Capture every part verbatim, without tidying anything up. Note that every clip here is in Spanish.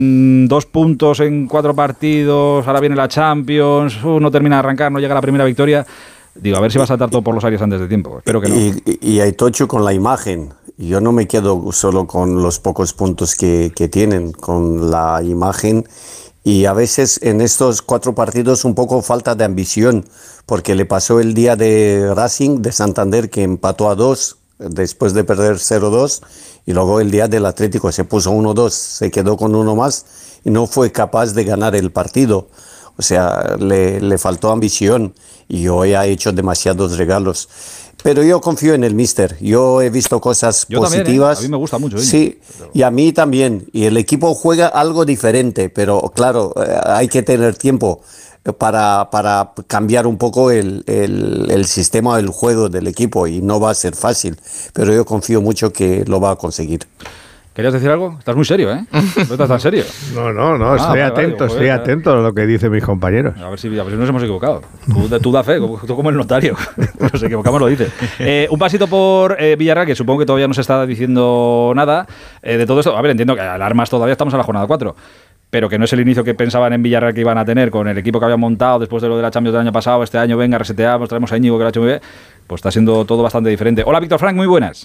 dos puntos en cuatro partidos, ahora viene la Champions, uh, no termina de arrancar, no llega la primera victoria. Digo, a ver si va a saltar todo por los aires antes de tiempo. Espero que no. Y, y, y hay tocho con la imagen. Yo no me quedo solo con los pocos puntos que, que tienen, con la imagen. Y a veces en estos cuatro partidos un poco falta de ambición, porque le pasó el día de Racing de Santander, que empató a dos después de perder cero dos, y luego el día del Atlético se puso uno dos, se quedó con uno más y no fue capaz de ganar el partido. O sea, le, le faltó ambición y hoy ha hecho demasiados regalos. Pero yo confío en el míster. Yo he visto cosas yo positivas. También, ¿eh? A mí me gusta mucho. ¿eh? Sí, y a mí también. Y el equipo juega algo diferente, pero claro, hay que tener tiempo para, para cambiar un poco el, el, el sistema del juego del equipo y no va a ser fácil. Pero yo confío mucho que lo va a conseguir. ¿Querías decir algo? Estás muy serio, ¿eh? ¿No estás tan serio? No, no, no, ah, estoy vale, atento, vale, estoy joder, atento a lo que dicen mis compañeros. A ver si, a ver si nos hemos equivocado. Tú, tú da fe, tú como el notario. Nos equivocamos, lo dice. Eh, un pasito por eh, Villarreal, que supongo que todavía no se está diciendo nada eh, de todo esto. A ver, entiendo que alarmas todavía, estamos en la jornada cuatro. Pero que no es el inicio que pensaban en Villarreal que iban a tener con el equipo que habían montado después de lo de la Champions del año pasado. Este año, venga, reseteamos, traemos a Íñigo que lo ha hecho muy bien. Pues está siendo todo bastante diferente. Hola, Víctor Frank, muy buenas.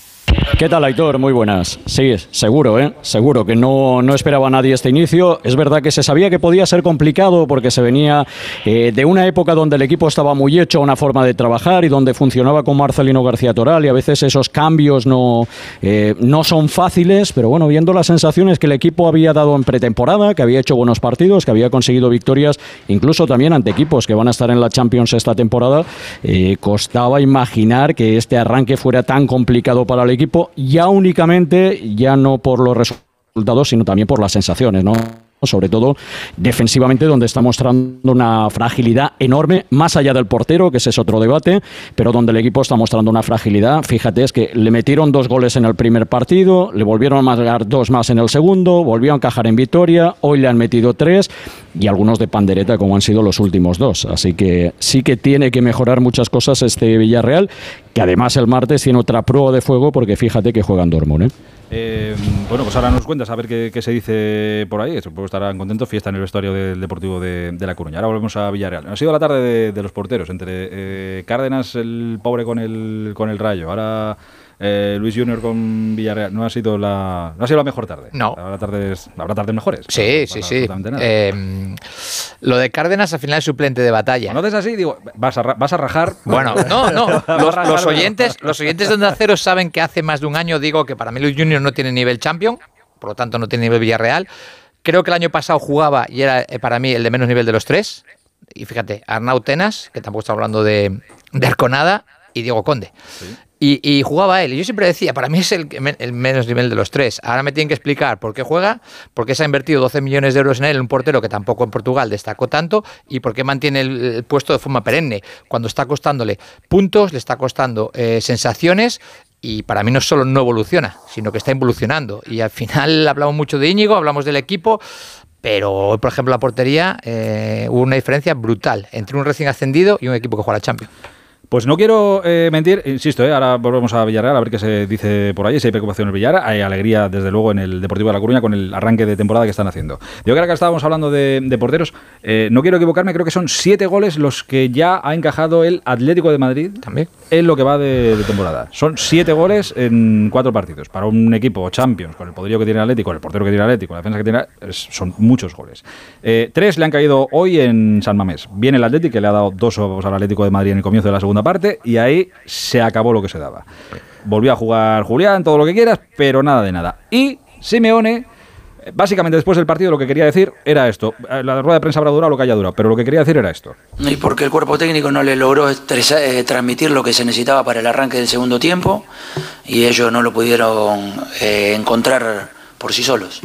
¿Qué tal, Aitor? Muy buenas. Sí, seguro, ¿eh? Seguro que no, no esperaba nadie este inicio. Es verdad que se sabía que podía ser complicado porque se venía eh, de una época donde el equipo estaba muy hecho a una forma de trabajar y donde funcionaba con Marcelino García Toral y a veces esos cambios no, eh, no son fáciles, pero bueno, viendo las sensaciones que el equipo había dado en pretemporada, que había hecho buenos partidos, que había conseguido victorias, incluso también ante equipos que van a estar en la Champions esta temporada, eh, costaba imaginar que este arranque fuera tan complicado para el equipo, ya únicamente, ya no por los resultados, sino también por las sensaciones, ¿no? Sobre todo defensivamente, donde está mostrando una fragilidad enorme, más allá del portero, que ese es otro debate, pero donde el equipo está mostrando una fragilidad. Fíjate, es que le metieron dos goles en el primer partido, le volvieron a marcar dos más en el segundo, volvió a encajar en victoria, hoy le han metido tres y algunos de pandereta como han sido los últimos dos. Así que sí que tiene que mejorar muchas cosas este Villarreal, que además el martes tiene otra prueba de fuego porque fíjate que juega en Dortmund, ¿eh? Eh, bueno, pues ahora nos cuentas a ver qué, qué se dice por ahí. Supongo que estarán contentos. Fiesta en el vestuario del Deportivo de, de La Coruña. Ahora volvemos a Villarreal. Ha sido la tarde de, de los porteros, entre eh, Cárdenas, el pobre con el, con el Rayo. Ahora eh, Luis Junior con Villarreal. No ha sido la, no ha sido la mejor tarde. No. Habrá tardes, habrá tardes mejores. Sí, sí, sí. Eh, lo de Cárdenas al final es suplente de batalla. Cuando haces así, digo, vas a, vas a rajar. Bueno, no, no. Los, los oyentes, los oyentes de Onda Cero saben que hace más de un año digo que para mí Luis Junior no tiene nivel Champion, por lo tanto no tiene nivel Villarreal. Creo que el año pasado jugaba y era para mí el de menos nivel de los tres. Y fíjate, Arnau Tenas, que tampoco está hablando de, de Arconada, y Diego Conde. Sí. Y, y jugaba él. Y yo siempre decía, para mí es el, el menos nivel de los tres. Ahora me tienen que explicar por qué juega, por qué se ha invertido doce millones de euros en él, un portero que tampoco en Portugal destacó tanto, y por qué mantiene el, el puesto de forma perenne, cuando está costándole puntos, le está costando eh, sensaciones. Y para mí no solo no evoluciona, sino que está involucionando. Y al final hablamos mucho de Íñigo, hablamos del equipo, pero hoy, por ejemplo, la portería eh, hubo una diferencia brutal entre un recién ascendido y un equipo que juega la Champions. Pues no quiero eh, mentir, insisto, eh, ahora volvemos a Villarreal a ver qué se dice por ahí, si hay preocupación en Villarreal, hay alegría desde luego en el Deportivo de La Coruña con el arranque de temporada que están haciendo. Yo creo que acá estábamos hablando de, de porteros, eh, no quiero equivocarme, creo que son siete goles los que ya ha encajado el Atlético de Madrid también en lo que va de, de temporada. Son siete goles en cuatro partidos. Para un equipo Champions, con el poderío que tiene el Atlético, el portero que tiene el Atlético, la defensa que tiene, es, son muchos goles. Eh, tres le han caído hoy en San Mamés. Viene el Atlético, que le ha dado dos ovos al Atlético de Madrid en el comienzo de la segunda parte, y ahí se acabó lo que se daba. Volvió a jugar Julián, todo lo que quieras, pero nada de nada. Y Simeone, básicamente después del partido, lo que quería decir era esto. La rueda de prensa habrá durado lo que haya durado, pero lo que quería decir era esto. Y porque el cuerpo técnico no le logró estresar, eh, transmitir lo que se necesitaba para el arranque del segundo tiempo, y ellos no lo pudieron eh, encontrar por sí solos.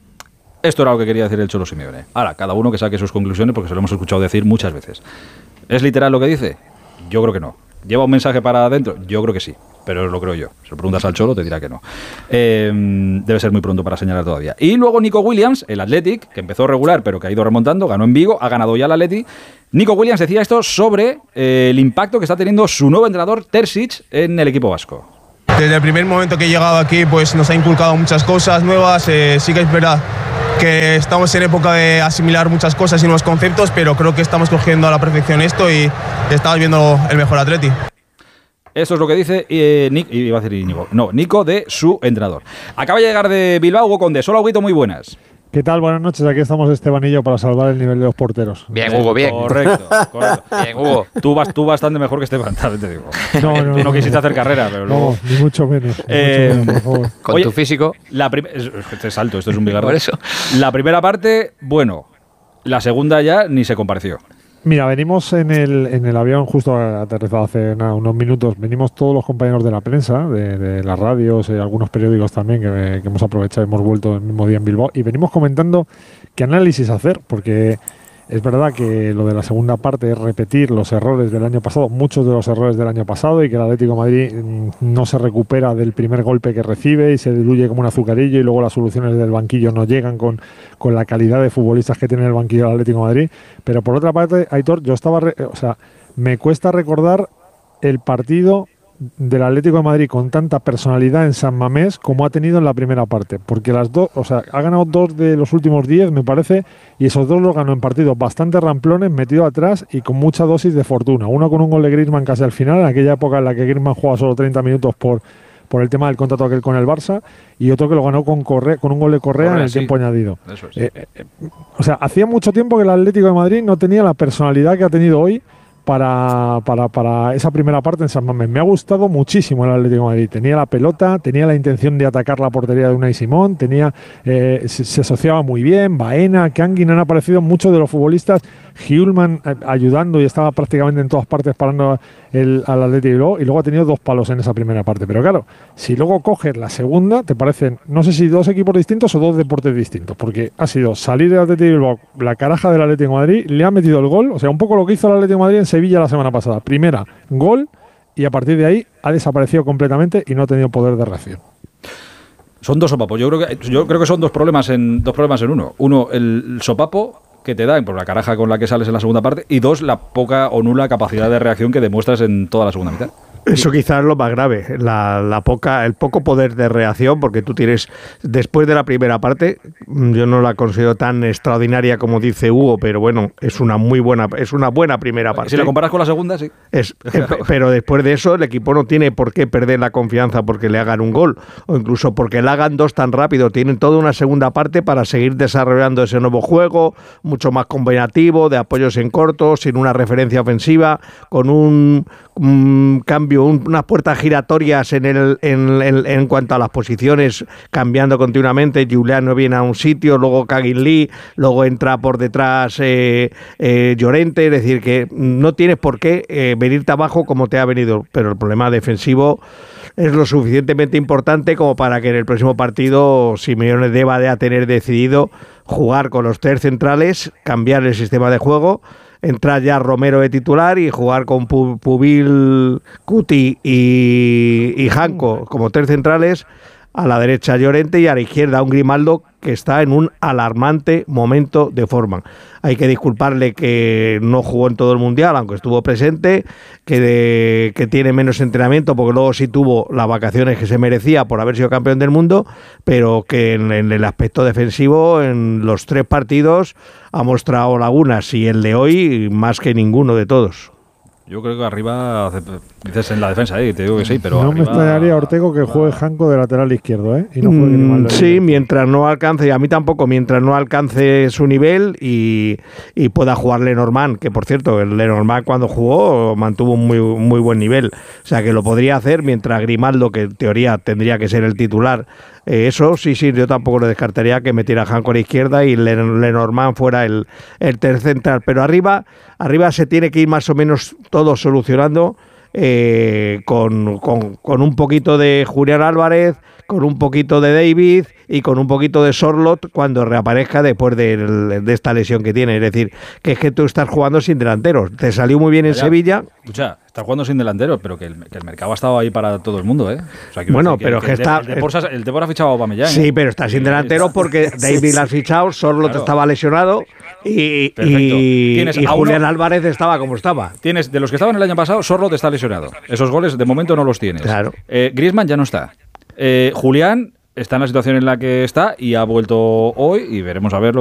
Esto era lo que quería decir el Cholo Simeone. Ahora, cada uno que saque sus conclusiones, porque se lo hemos escuchado decir muchas veces. ¿Es literal lo que dice? Yo creo que no. ¿Lleva un mensaje para adentro? Yo creo que sí, pero lo creo yo. Si lo preguntas al Cholo, te dirá que no. Eh, debe ser muy pronto para señalar todavía. Y luego Nico Williams, el Athletic, que empezó regular, pero que ha ido remontando, ganó en Vigo, ha ganado ya el Athletic. Nico Williams decía esto sobre eh, el impacto que está teniendo su nuevo entrenador, Terzic, en el equipo vasco. Desde el primer momento que he llegado aquí, pues nos ha inculcado muchas cosas nuevas. Eh, sí que es verdad que estamos en época de asimilar muchas cosas y nuevos conceptos, pero creo que estamos cogiendo a la perfección esto y estamos viendo el mejor Atleti. Esto es lo que dice eh, Nick, iba a decir Íñigo, no, Nico, de su entrenador. Acaba de llegar de Bilbao, Hugo Conde. Solo Huguito, muy buenas. ¿Qué tal? Buenas noches. Aquí estamos Esteban y yo para salvar el nivel de los porteros. Bien, Hugo, bien. Correcto, correcto. Bien, Hugo. Tú, vas, tú bastante mejor que Esteban, te digo. No, no, tú no, no quisiste no. hacer carrera, pero luego... No, ni mucho menos. Ni Eh, mucho menos, por favor. Con Oye, tu físico. La prim- es, es que es alto, esto es un bigarro. Por eso. La primera parte, bueno. La segunda ya ni se compareció. Mira, venimos en el, en el avión, justo aterrizado hace nada, unos minutos, venimos todos los compañeros de la prensa, de, de las radios y algunos periódicos también que, que hemos aprovechado, hemos vuelto el mismo día en Bilbao y venimos comentando qué análisis hacer, porque es verdad que lo de la segunda parte es repetir los errores del año pasado, muchos de los errores del año pasado, y que el Atlético de Madrid mm, no se recupera del primer golpe que recibe y se diluye como un azucarillo y luego las soluciones del banquillo no llegan con, con la calidad de futbolistas que tiene el banquillo del Atlético de Madrid. Pero por otra parte, Aitor, yo estaba, re- o sea, me cuesta recordar el partido del Atlético de Madrid con tanta personalidad en San Mamés como ha tenido en la primera parte, porque las dos, o sea, ha ganado dos de los últimos diez, me parece, y esos dos los ganó en partidos bastante ramplones, metido atrás y con mucha dosis de fortuna. Uno con un gol de Griezmann casi al final, en aquella época en la que Griezmann jugaba solo treinta minutos por por el tema del contrato aquel con el Barça, y otro que lo ganó con Correa, con un gol de Correa, Correa en el sí. tiempo añadido. Eso es. Eh, eh, o sea, hacía mucho tiempo que el Atlético de Madrid no tenía la personalidad que ha tenido hoy Para, para, para esa primera parte en San Mamés. Me ha gustado muchísimo el Atlético de Madrid. Tenía la pelota, tenía la intención de atacar la portería de Unai Simón, tenía, eh, se, se asociaba muy bien. Baena, Kangin, han aparecido muchos de los futbolistas. Hjulman eh, ayudando y estaba prácticamente en todas partes parando el, al Atlético de Bilbao, y luego ha tenido dos palos en esa primera parte. Pero claro, si luego coges la segunda, te parecen, no sé si dos equipos distintos o dos deportes distintos, porque ha sido salir del Atlético de Bilbao, la caraja del Atlético de Madrid, le ha metido el gol, o sea, un poco lo que hizo el Atlético de Madrid en Sevilla la semana pasada. Primera, gol, y a partir de ahí ha desaparecido completamente y no ha tenido poder de reacción. Son dos sopapos. Yo creo que, yo creo que son dos problemas en dos problemas en uno. Uno, el sopapo que te da por la caraja con la que sales en la segunda parte, y dos, la poca o nula capacidad de reacción que demuestras en toda la segunda mitad. Eso quizás es lo más grave, la, la poca, el poco poder de reacción, porque tú tienes, después de la primera parte, yo no la considero tan extraordinaria como dice Hugo, pero bueno, es una muy buena, es una buena primera parte. Si la comparas con la segunda, sí. Es, eh, pero después de eso, el equipo no tiene por qué perder la confianza porque le hagan un gol, o incluso porque le hagan dos tan rápido. Tienen toda una segunda parte para seguir desarrollando ese nuevo juego, mucho más combinativo, de apoyos en corto, sin una referencia ofensiva, con un, un cambio, un, unas puertas giratorias en, el, en, en, en cuanto a las posiciones, cambiando continuamente. Julián no viene a un sitio, luego Kangin Lee, luego entra por detrás eh, eh, Llorente, es decir, que no tienes por qué eh, venirte abajo como te ha venido, pero el problema defensivo es lo suficientemente importante como para que en el próximo partido Simeone deba de tener decidido jugar con los tres centrales, cambiar el sistema de juego, entrar ya Romero de titular y jugar con Pubil, Cuti y, y Janko como tres centrales, a la derecha Llorente y a la izquierda un Grimaldo que está en un alarmante momento de forma. Hay que disculparle que no jugó en todo el Mundial, aunque estuvo presente, que, de, que tiene menos entrenamiento, porque luego sí tuvo las vacaciones que se merecía por haber sido campeón del mundo, pero que en, en el aspecto defensivo, en los tres partidos, ha mostrado lagunas, y el de hoy más que ninguno de todos. Yo creo que arriba, dices en la defensa, ¿eh? Te digo que sí, pero no arriba... me extrañaría, Ortego, que juegue Janko de lateral izquierdo, ¿eh? Y no juegue Grimaldo. Sí, mientras no alcance, y a mí tampoco, mientras no alcance su nivel y, y pueda jugar Lenormand, que por cierto, el Lenormand cuando jugó mantuvo un muy, muy buen nivel. O sea, que lo podría hacer mientras Grimaldo, que en teoría tendría que ser el titular, Eh, eso sí, sí, yo tampoco lo descartaría, que metiera a Janko a la izquierda y Lenormand fuera el, el tercer central. Pero arriba, arriba se tiene que ir más o menos todo solucionando eh, con, con, con un poquito de Julián Álvarez, con un poquito de David y con un poquito de Sorloth cuando reaparezca después de, de esta lesión que tiene. Es decir, que es que tú estás jugando sin delanteros. Te salió muy bien en ya, Sevilla. Escucha, estás jugando sin delanteros, pero que el, que el mercado ha estado ahí para todo el mundo, ¿eh? O sea, que bueno, que, pero que, que el está... El Depor el Depor ha fichado a Aubameyang. Sí, ¿eh? pero está sin delanteros porque David sí, sí. la has fichado, Sorloth claro. estaba lesionado y, y, y Julián uno, Álvarez estaba como estaba. Tienes, de los que estaban el año pasado, Sorloth está lesionado. Esos goles de momento no los tienes. Claro. Eh, Griezmann ya no está. Eh, Julián... está en la situación en la que está y ha vuelto hoy y veremos a ver lo